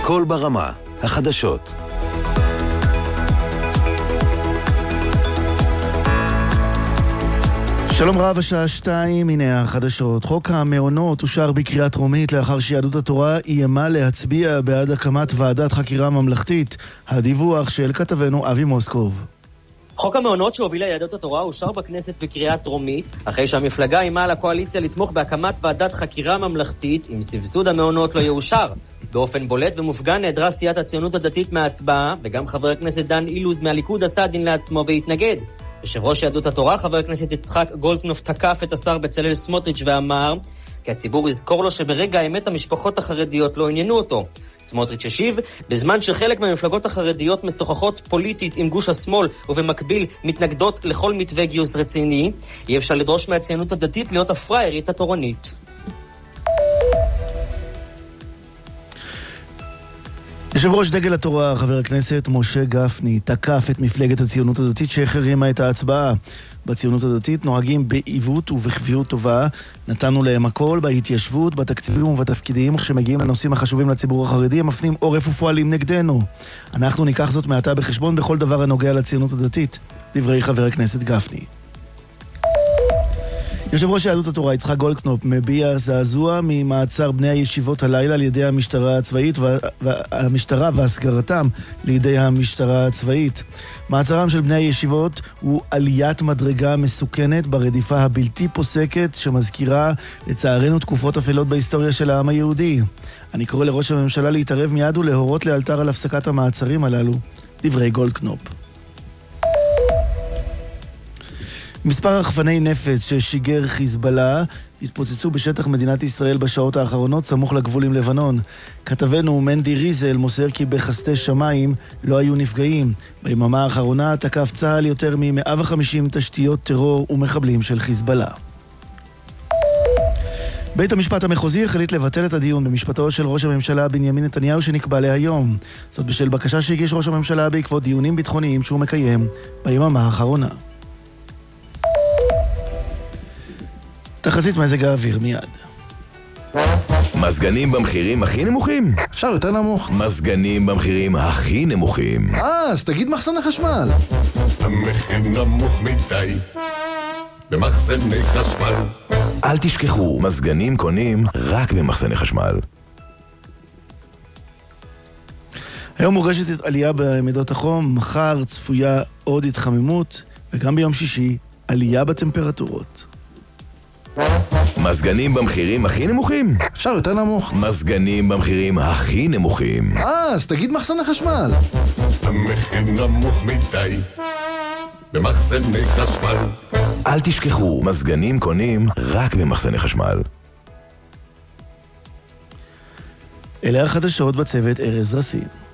הכל ברמה, החדשות. שלום רב, השעה 2, הנה החדשות. חוק המעונות אושר בקריאה טרומית לאחר שיהדות התורה איימה להצביע בעד הקמת ועדת חקירה ממלכתית. הדיווח של כתבנו אבי מוסקוב. חוק המעונות שהובילה יהדות התורה אושר בכנסת בקריאה טרומית, אחרי שהמפלגה איימה על הקואליציה לתמוך בהקמת ועדת חקירה ממלכתית אם סבסוד המעונות לא יאושר. באופן בולט ומופגן נעדרה סיעת הציונות הדתית מההצבעה, וגם חבר הכנסת דן אילוז מהליכוד עשה דין לעצמו והתנגד. יושב ראש יהדות התורה, חבר הכנסת יצחק גולדקנופ, תקף את השר בצלאל סמוטריץ' ואמר כי הציבור יזכור לו שברגע האמת המשפחות החרדיות לא עניינו אותו. סמוטריץ' השיב, בזמן שחלק מהמפלגות החרדיות משוחחות פוליטית עם גוש השמאל ובמקביל מתנגדות לכל מתווה גיוס רציני, אי אפשר לדרוש מהציונות הדתית להיות הפראיירית התורנית. יושב ראש דגל התורה, חבר הכנסת משה גפני, תקף את מפלגת הציונות הדתית שהחרימה את ההצבעה. בציונות הדתית נוהגים בעיוות ובכפיות טובה. נתנו להם הכל בהתיישבות, בתקציבים ובתפקידים. כשמגיעים לנושאים החשובים לציבור החרדי, הם מפנים עורף ופועלים נגדנו. אנחנו ניקח זאת מעתה בחשבון בכל דבר הנוגע לציונות הדתית. דברי חבר הכנסת גפני. יושב ראש יהדות התורה יצחק גולדקנופ מביע זעזוע ממעצר בני הישיבות הלילה על ידי המשטרה הצבאית והמשטרה והסגרתם לידי המשטרה הצבאית. מעצרם של בני הישיבות הוא עליית מדרגה מסוכנת ברדיפה הבלתי פוסקת שמזכירה לצערנו תקופות אפלות בהיסטוריה של העם היהודי. אני קורא לראש הממשלה להתערב מיד ולהורות לאלתר על הפסקת המעצרים הללו. דברי גולדקנופ. מספר רחפני נפץ ששיגר חיזבאללה התפוצצו בשטח מדינת ישראל בשעות האחרונות סמוך לגבול עם לבנון. כתבנו מנדי ריזל מוסר כי בחסדי שמיים לא היו נפגעים. ביממה האחרונה תקף צה"ל יותר מ-150 תשתיות טרור ומחבלים של חיזבאללה. בית המשפט המחוזי החליט לבטל את הדיון במשפטו של ראש הממשלה בנימין נתניהו שנקבע להיום. זאת בשל בקשה שהגיש ראש הממשלה בעקבות דיונים ביטחוניים שהוא מקיים ביממה האחרונה. תחזית מזג האוויר מיד. מזגנים במחירים הכי נמוכים? אפשר יותר נמוך. מזגנים במחירים הכי נמוכים. אז תגיד מחסן החשמל. המחיר נמוך מדי במחסני חשמל. אל תשכחו, מזגנים קונים רק במחסני חשמל. היום מורגשת עלייה במידות החום, מחר צפויה עוד התחממות, וגם ביום שישי עלייה בטמפרטורות. מזגנים במחירים הכי נמוכים? אפשר יותר נמוך. מזגנים במחירים הכי נמוכים. אז תגיד מחסן החשמל. המחיר נמוך מדי במחסני חשמל. אל תשכחו, מזגנים קונים רק במחסני חשמל. אלה החדשות בצוות ארז רסין.